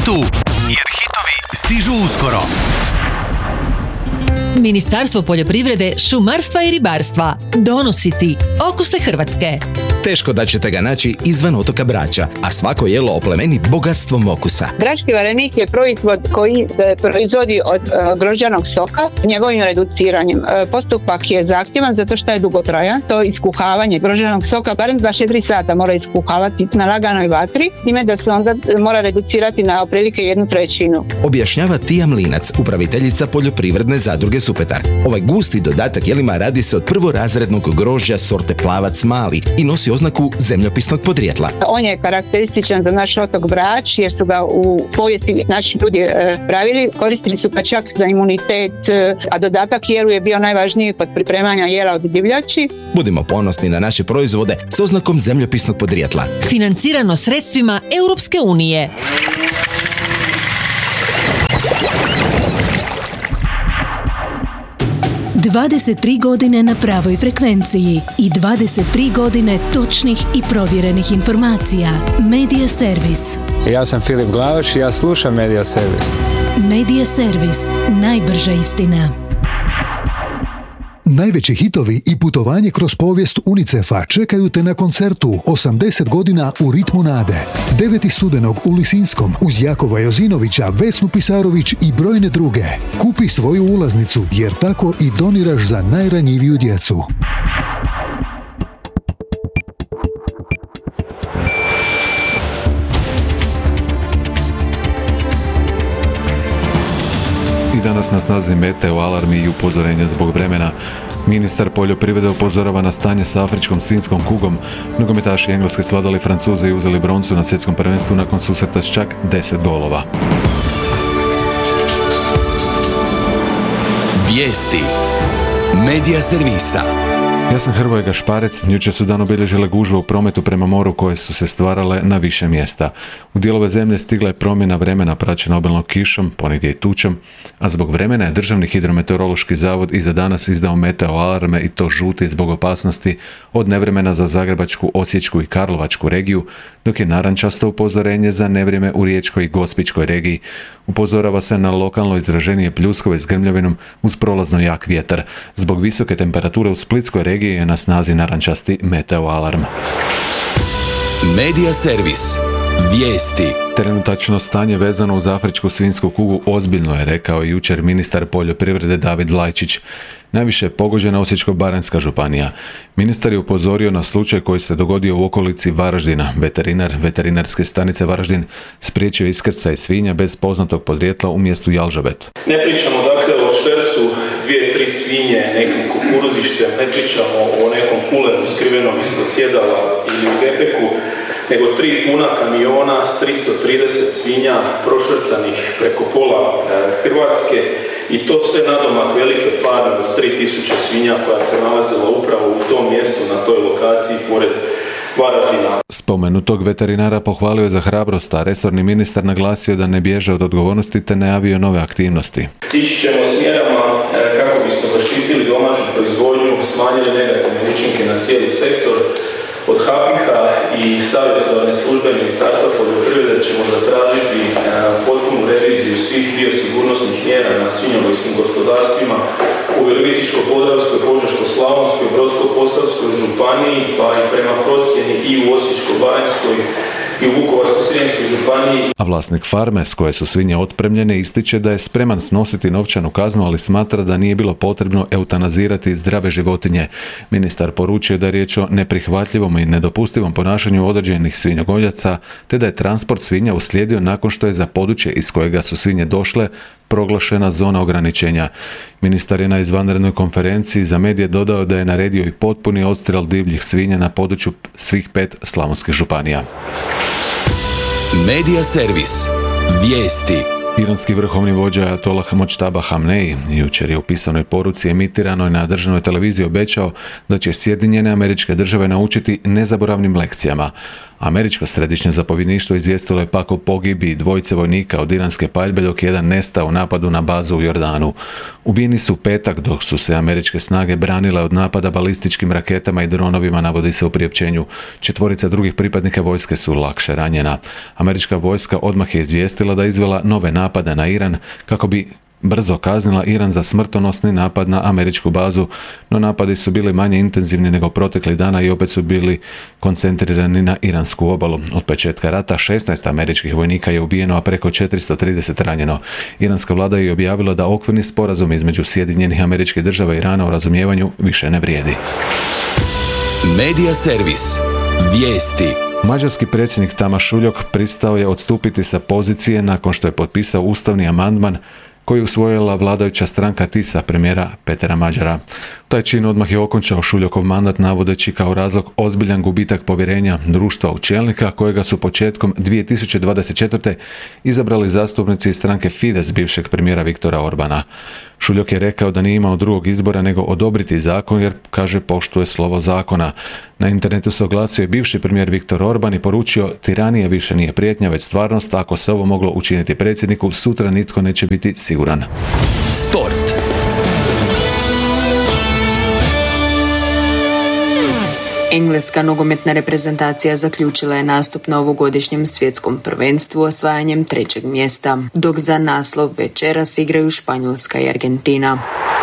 hitu, jer hitovi stižu uskoro. Ministarstvo poljoprivrede, šumarstva i ribarstva donosi ti okuse Hrvatske. Teško da ćete ga naći izvan otoka Brača, a svako jelo oplemeni bogatstvom okusa. Brački varenik je proizvod koji proizvodi od grožđanog soka njegovim reduciranjem. Postupak je zahtjevan zato što je dugotrajan. To iskuhavanje grožđanog soka barem 24 sata mora iskuhavati na laganoj vatri, time da se onda mora reducirati na otprilike 1/3. Objašnjava Tija Mlinac, upraviteljica poljoprivredne zadruge Supetar. Ovaj gusti dodatak jelima radi se od prvorazrednog grožđa sorte Plavac Mali i nosi oznaku zemljopisnog podrijetla. On je karakterističan za naš otok Brač jer su ga u povijesti naši ljudi pravili. Koristili su ga čak za imunitet, a dodatak jelu je bio najvažniji kod pripremanja jela od divljači. Budimo ponosni na naše proizvode s oznakom zemljopisnog podrijetla. Financirano sredstvima Europske unije. ...23 godine na pravoj frekvenciji i 23 godine točnih i provjerenih informacija. Medija Servis. Ja sam Filip Glavaš i ja slušam Medija Servis. Medija Servis. Najbrža istina. Najveći hitovi i putovanje kroz povijest UNICEF-a čekaju te na koncertu 80 godina u ritmu nade. 9. studenog u Lisinskom uz Jakova Jozinovića, Vesnu Pisarović i brojne druge. Kupi svoju ulaznicu jer tako i doniraš za najranjiviju djecu. I danas na snazi meteo alarmi i upozorenja zbog vremena. Ministar poljoprivrede upozorava na stanje s afričkom svinjskom kugom. Nogometaši Engleske svladali Francuze i uzeli broncu na svjetskom prvenstvu nakon susreta s čak 10 golova. Vijesti. Medija servisa. Ja sam Hrvoje Gašparec. Jučer su dan obilježile gužve u prometu prema moru koje su se stvarale na više mjesta. U dijelove zemlje stigla je promjena vremena praćena obilnom kišom, ponegdje i tučom, a zbog vremena je Državni hidrometeorološki zavod i za danas izdao meteo alarme i to žuti zbog opasnosti od nevremena za Zagrebačku, Osječku i Karlovačku regiju, dok je narančasto upozorenje za nevrijeme u Riječkoj i Gospićkoj regiji. Upozorava se na lokalno izraženije pljuskove s grmljavinom uz prolazno jak vjetar. Zbog visoke temperature u Splitskoj regiji je na snazi narančasti meteo alarm. Medija servis. Vijesti. Trenutačno stanje vezano uz afričku svinjsku kugu ozbiljno je, rekao jučer ministar poljoprivrede David Lajčić. Najviše je pogođena Osječko-baranjska županija. Ministar je upozorio na slučaj koji se dogodio u okolici Varaždina. Veterinar Veterinarske stanice Varaždin spriječio iskrcaj svinja bez poznatog podrijetla u mjestu Jalžabet. Ne pričamo dakle o švercu 2-3 svinje, nekim kukuruzištem, ne pričamo o nekom kulenu skrivenom ispod sjedala ili u gepeku, nego 3 puna kamiona s 330 svinja prošvercanih preko pola Hrvatske i to sve nadomak velike farme od 3000 svinja koja se nalazila upravo u tom mjestu, na toj lokaciji pored Varaždina. Spomenutog veterinara pohvalio je za hrabrost, a resorni ministar naglasio da ne bježe od odgovornosti te najavio nove aktivnosti. Ići ćemo s mjerama kako bismo zaštitili domaću proizvodnju, smanjili negativne učinke na cijeli sektor. Od HAPIH-a i savjetodavne službe Ministarstva poljoprivrede ćemo zatražiti potpunu reviziju svih biosigurnosnih mjera na svinjogojskim gospodarstvima u Virovitičko-podravskoj, Požeško-slavonskoj, Brodsko-posavskoj županiji, pa i prema procjeni i u Osječko-baranjskoj i u Vukovarsko-srijemskoj županiji. A vlasnik farme s koje su svinje otpremljene ističe da je spreman snositi novčanu kaznu, ali smatra da nije bilo potrebno eutanazirati zdrave životinje. Ministar poručio da je riječ o neprihvatljivom i nedopustivom ponašanju određenih svinjogojljaca, te da je transport svinja uslijedio nakon što je za područje iz kojega su svinje došle proglašena zona ograničenja. Ministar je na izvanrednoj konferenciji za medije dodao da je naredio i potpuni odstrel divljih svinja na području svih 5 slavonskih županija. Medija servis. Vijesti. Iranski vrhovni vođa Ajatolah Mojtaba Hamneji jučer je u pisanoj poruci emitiranoj na državnoj televiziji obećao da će Sjedinjene Američke Države naučiti nezaboravnim lekcijama. Američko središnje zapovjedništvo izvijestilo je pak o pogibiji dvojice vojnika od iranske paljbe dok jedan nestao u napadu na bazu u Jordanu. Ubijeni su u petak dok su se američke snage branile od napada balističkim raketama i dronovima, navodi se u priopćenju. 4 drugih pripadnika vojske su lakše ranjena. Američka vojska odmah je izvijestila da je izvela nove napade na Iran kako bi brzo kaznila Iran za smrtonosni napad na američku bazu, no napadi su bili manje intenzivni nego proteklih dana i opet su bili koncentrirani na iransku obalu. Od početka rata 16 američkih vojnika je ubijeno, a preko 430 ranjeno. Iranska vlada je objavila da okvirni sporazum između Sjedinjenih Američkih Država i Irana o razumijevanju više ne vrijedi. Medija servis. Vijesti. Mađarski predsjednik Tamas Šuljok pristao je odstupiti sa pozicije nakon što je potpisao ustavni amandman koji je usvojila vladajuća stranka TISA premijera Petera Mađara. Taj čin odmah je okončao Šuljokov mandat navodeći kao razlog ozbiljan gubitak povjerenja društva u čelnika kojega su početkom 2024. izabrali zastupnici iz stranke Fides bivšeg premijera Viktora Orbana. Šuljok je rekao da nije imao drugog izbora nego odobriti zakon jer, kaže, poštuje slovo zakona. Na internetu se oglasio i bivši premijer Viktor Orban i poručio: tiranija više nije prijetnja, već stvarnost. Ako se ovo moglo učiniti predsjedniku, sutra nitko neće biti siguran. Sport. Engleska nogometna reprezentacija zaključila je nastup na ovogodišnjem svjetskom prvenstvu osvajanjem 3. mjesta, dok za naslov večeras igraju Španjolska i Argentina.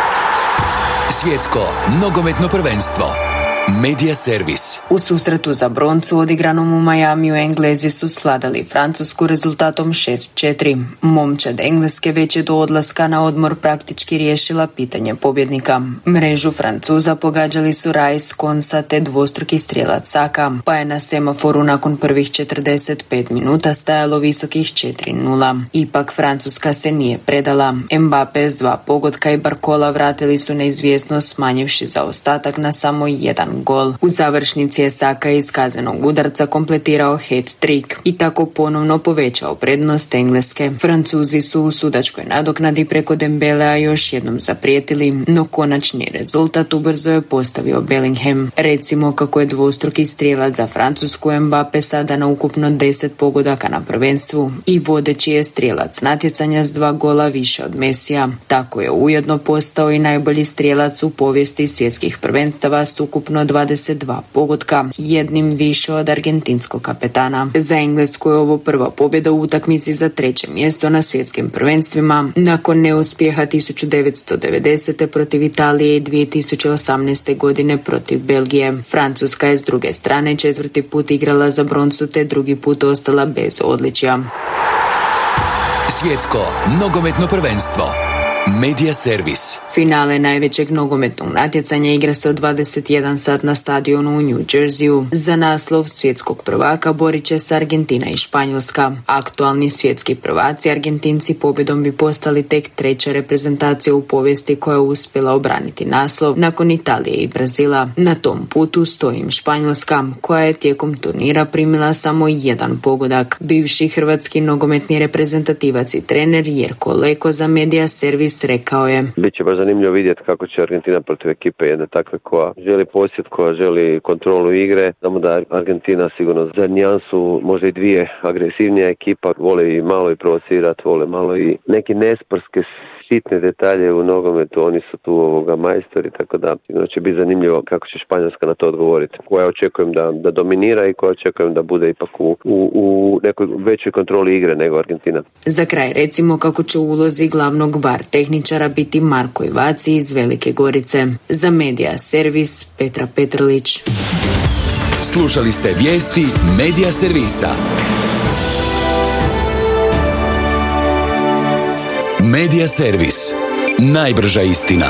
Svjetsko nogometno prvenstvo. Medija servis. U susretu za broncu odigranom u Majamiju Englezi su svladali Francusku rezultatom 6-4. Momčad Engleske već je do odlaska na odmor praktički riješila pitanje pobjednika. Mrežu Francuza pogađali su Rice, Konsa te dvostruki strijelac Saka, pa je na semaforu nakon prvih 45 minuta stajalo visokih 4-0. Ipak Francuska se nije predala. Mbappé s 2 pogotka i Barcola vratili su neizvjesnost smanjivši zaostatak na samo 1 gol. U završnici je Saka iz kaznenog udarca kompletirao hat-trick i tako ponovno povećao prednost Engleske. Francuzi su u sudačkoj nadoknadi preko Dembelea još jednom zaprijetili, no konačni rezultat ubrzo je postavio Bellingham. Recimo kako je dvostruki strijelac za Francusku Mbappé sada na ukupno 10 pogodaka na prvenstvu i vodeći je strijelac natjecanja s 2 gola više od Mesija. Tako je ujedno postao i najbolji strijelac u povijesti svjetskih prvenstava s ukupno 22 pogotka, jednim više od argentinskog kapetana. Za Englesku je ovo prva pobjeda u utakmici za 3. mjesto na svjetskim prvenstvima, nakon neuspjeha 1990. protiv Italije i 2018. godine protiv Belgije. Francuska je s druge strane 4. put igrala za broncu te 2. put ostala bez odličja. Svjetsko nogometno prvenstvo. Medija servis. Finale najvećeg nogometnog natjecanja igra se od 21 sat na stadionu u New Jerseyu. Za naslov svjetskog prvaka borit će se Argentina i Španjolska. Aktualni svjetski prvaci Argentinci pobjedom bi postali tek 3. reprezentacija u povijesti koja je uspjela obraniti naslov nakon Italije i Brazila. Na tom putu stoji im Španjolska, koja je tijekom turnira primila samo 1 pogodak. Bivši hrvatski nogometni reprezentativac i trener Jerko Leko za Medija servis rekao je: Biće baš zanimljivo vidjeti kako će Argentina protiv ekipe jedne takve koja želi posjed, koja želi kontrolu igre. Znamo da Argentina sigurno za nijansu, možda i 2 agresivnija ekipa, vole i malo i provocirati, vole malo i neki nesportske sitne detalje u nogometu, oni su tu majstori, tako da sigurno će biti zanimljivo kako će Španjolska na to odgovoriti. Koja očekujem da dominira i koja očekujem da bude ipak u nekoj većoj kontroli igre nego Argentina. Za kraj recimo kako će u ulozi glavnog VAR tehničara biti Marko Ivaci iz Velike Gorice. Za Medija servis Petra Petrlić. Slušali ste vijesti Medija servisa. Medija servis. Najbrža istina.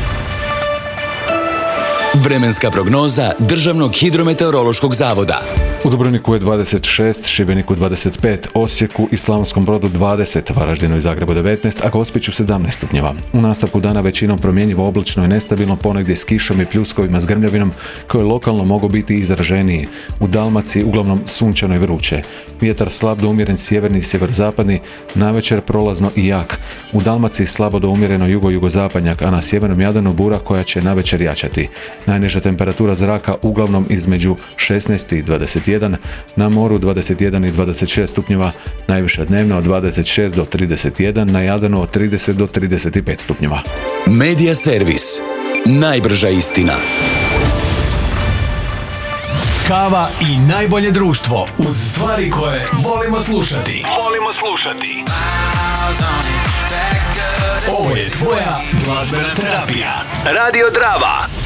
Vremenska prognoza Državnog hidrometeorološkog zavoda. U Dubrovniku je 26, Šibeniku 25, Osijeku i Slavonskom Brodu 20, Varaždinu i Zagrebu 19, a Gospiću 17 stupnjeva. U nastavku dana većinom promjenjivo, oblačno i nestabilno, ponegdje s kišom i pljuskovima s grmljavinom koje lokalno mogu biti izraženiji. U Dalmaciji uglavnom sunčano i vruće. Vjetar slab do umjeren sjeverni i sjeverozapadni, navečer prolazno i jak. U Dalmaciji slabo do umjereno jugo-jugozapadnjak, a na sjevernom Jadranu bura koja će navečer jačati. Najniža temperatura zraka uglavnom između 16 i 21, na moru 21 i 26 stupnjeva, najviša dnevno od 26 do 31, na Jadranu od 30 do 35 stupnjeva. Medija servis. Najbrža istina. Kava i najbolje društvo uz stvari koje volimo slušati. Ovo je tvoja glazbena terapija. Radio Drava.